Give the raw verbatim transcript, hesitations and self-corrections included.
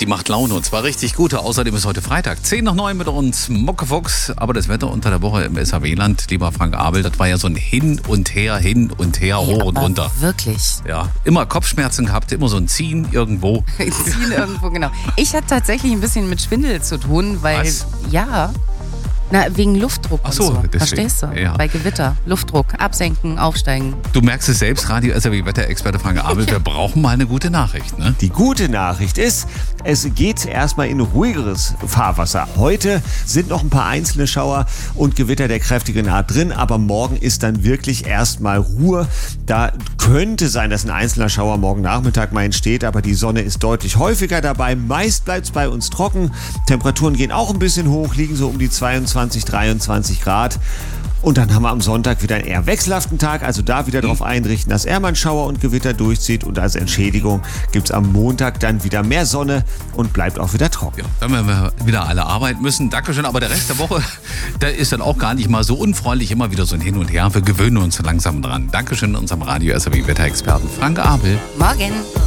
Die macht Laune und zwar richtig gute. Außerdem ist heute Freitag. zehn nach neun mit uns Muckefuchs. Aber das Wetter unter der Woche im S H W-Land, lieber Frank Abel, das war ja so ein Hin und Her, hin und her, Ey, hoch und aber runter. Wirklich. Ja, immer Kopfschmerzen gehabt, immer so ein Ziehen irgendwo. Ziehen irgendwo, genau. Ich hatte tatsächlich ein bisschen mit Schwindel zu tun, weil, Was? ja, na, wegen Luftdruck Ach so, und so. deswegen. Verstehst du? Ja. Bei Gewitter, Luftdruck, absenken, aufsteigen. Du merkst es selbst, Radio S H W-Wetterexperte Frank Abel, wir brauchen mal eine gute Nachricht, ne? Die gute Nachricht ist, es geht erstmal in ruhigeres Fahrwasser. Heute sind noch ein paar einzelne Schauer und Gewitter der kräftigen Art drin, aber morgen ist dann wirklich erstmal Ruhe. Da könnte sein, dass ein einzelner Schauer morgen Nachmittag mal entsteht, aber die Sonne ist deutlich häufiger dabei. Meist bleibt es bei uns trocken. Temperaturen gehen auch ein bisschen hoch, liegen so um die zweiundzwanzig, dreiundzwanzig Grad. Und dann haben wir am Sonntag wieder einen eher wechselhaften Tag, also da wieder darauf einrichten, dass er mal einen Schauer und Gewitter durchzieht. Und als Entschädigung gibt es am Montag dann wieder mehr Sonne und bleibt auch wieder trocken. Ja, dann werden wir wieder alle arbeiten müssen. Dankeschön, aber der Rest der Woche, der ist dann auch gar nicht mal so unfreundlich. Immer wieder so ein Hin und Her. Wir gewöhnen uns langsam dran. Dankeschön unserem Radio S H W-Wetterexperten Frank Abel. Morgen.